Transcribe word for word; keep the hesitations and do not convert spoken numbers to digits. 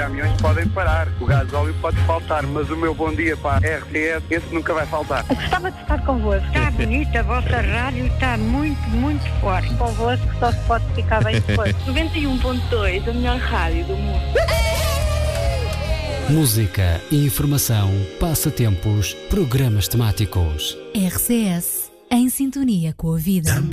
caminhões podem parar, o gasóleo pode faltar, mas o meu bom dia para a R T S, esse nunca vai faltar. Eu gostava de estar convosco. Está bonita, a vossa rádio está muito, muito forte. Convosco só se pode ficar bem depois. noventa e um ponto dois, a melhor rádio do mundo. Música, informação, passatempos, programas temáticos. R C S, em sintonia com a vida.